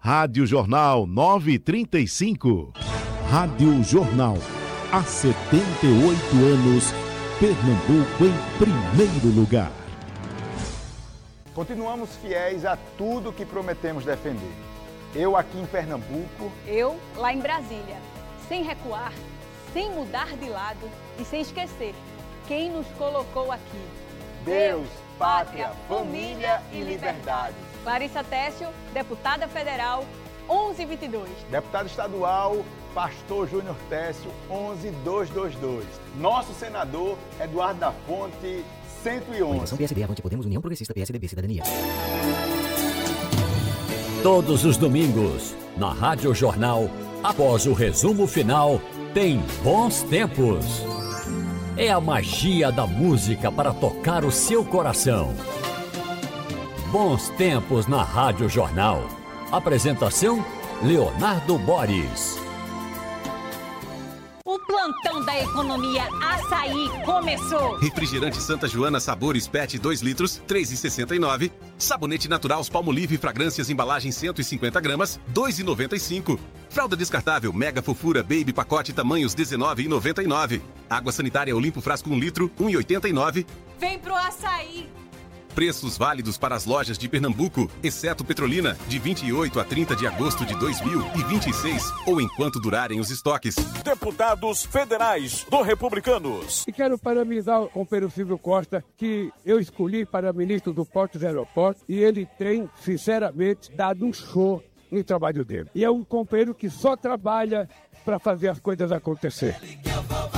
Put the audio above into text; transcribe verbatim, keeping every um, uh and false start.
Rádio Jornal nove e trinta e cinco. Rádio Jornal. Há setenta e oito anos, Pernambuco em primeiro lugar. Continuamos fiéis a tudo que prometemos defender. Eu aqui em Pernambuco. Eu lá em Brasília. Sem recuar, sem mudar de lado e sem esquecer quem nos colocou aqui. Deus, pátria, família e liberdade. Clarissa Técio, deputada federal, onze vinte e dois. Deputado estadual, Pastor Júnior Técio, onze mil duzentos e vinte e dois. Nosso senador, Eduardo da Fonte, cento e onze. Coligação P S D, Avante Podemos, União Progressista, P S D B, Cidadania. Todos os domingos, na Rádio Jornal, após o resumo final, tem Bons Tempos. É a magia da música para tocar o seu coração. Bons Tempos na Rádio Jornal. Apresentação, Leonardo Boris. O plantão da economia Açaí começou. Refrigerante Santa Joana Sabores P E T dois litros, três reais e sessenta e nove centavos. Sabonete natural Palmolive Fragrâncias embalagem cento e cinquenta gramas, dois reais e noventa e cinco centavos. Fralda descartável Mega Fofura Baby pacote tamanhos dezenove reais e noventa e nove centavos. Água sanitária Olimpo frasco um litro, um real e oitenta e nove centavos. Vem pro Açaí. Preços válidos para as lojas de Pernambuco, exceto Petrolina, de vinte e oito a trinta de agosto de dois mil e vinte e seis, ou enquanto durarem os estoques. Deputados federais do Republicanos. E quero parabenizar o companheiro Silvio Costa, que eu escolhi para ministro do Portos e Aeroportos, e ele tem, sinceramente, dado um show no trabalho dele. E é um companheiro que só trabalha para fazer as coisas acontecer.